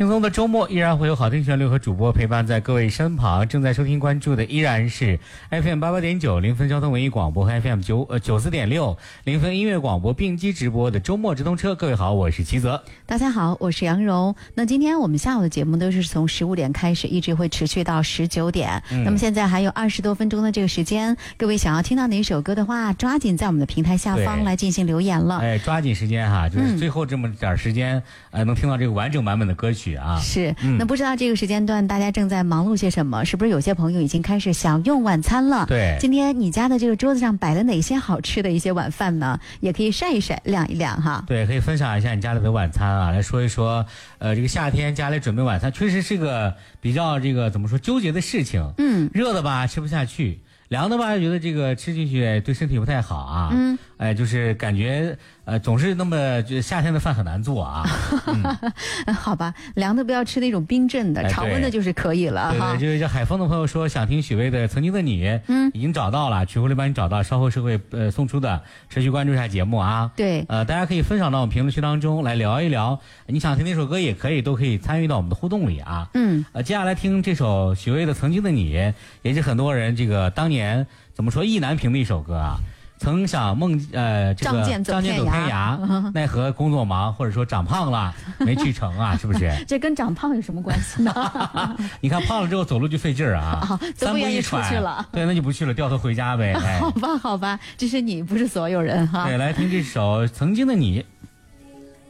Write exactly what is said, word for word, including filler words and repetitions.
轻松的周末依然会有好听旋律和主播陪伴在各位身旁。正在收听关注的依然是 F M 八八点九零分交通文艺广播和 F M 九呃九四点六零分音乐广播并机直播的周末直通车。各位好，我是齐泽。 大家好，我是杨蓉。那今天我们下午的节目都是从十五点开始，一直会持续到十九点。嗯、那么现在还有二十多分钟的这个时间，各位想要听到哪首歌的话，抓紧在我们的平台下方来进行留言了。 哎，抓紧时间哈，就是最后这么点时间，嗯、呃，能听到这个完整版本的歌曲啊。 是，嗯、那不知道这个时间段大家正在忙碌些什么？是不是有些朋友已经开始享用晚餐了？ 对， 今天你家的这个桌子上摆了哪些好吃的一些晚饭呢？也可以晒一晒，晾一晾哈。 对，可以分享一下你家里的晚餐啊，来说一说，呃，这个夏天家里准备晚餐确实是个比较这个怎么说纠结的事情。嗯，热的吧吃不下去。凉的吧，觉得这个吃进去对身体不太好啊。嗯，哎，就是感觉呃总是那么，就夏天的饭很难做啊。 嗯、好吧，凉的不要吃那种冰镇的，哎、常温的就是可以了哈。 对对，就是叫海峰的朋友说想听许巍的《曾经的你》，嗯，已经找到了，曲库里帮你找到，稍后是会呃送出的，持续关注一下节目啊。 对， 呃，大家可以分享到我们评论区当中来聊一聊，你想听哪首歌也可以，都可以参与到我们的互动里啊。嗯，呃，接下来听这首许巍的《曾经的你》，也是很多人这个当年。怎么说意难平的一首歌啊？曾想梦呃这个仗剑走天涯，奈何工作忙，或者说长胖了没去成啊，是不是？ 这跟长胖有什么关系呢？ 你看胖了之后走路就费劲儿啊， 哦、都不愿意出去了。 对，那就不去了，掉头回家呗。哎、 好吧，好吧，这是你，不是所有人哈。 对，来听这首《曾经的你》，